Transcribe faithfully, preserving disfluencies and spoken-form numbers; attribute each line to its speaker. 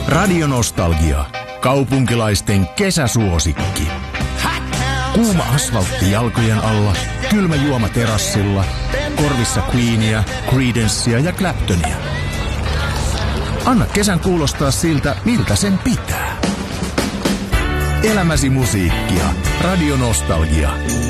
Speaker 1: Radio Nostalgia. Kaupunkilaisten kesäsuosikki. Kuuma asfaltti jalkojen alla, kylmä juoma terassilla, korvissa Queenia, Creedencea ja Claptonia. Anna kesän kuulostaa siltä, miltä sen pitää. Elämäsi musiikkia. Radio Nostalgia.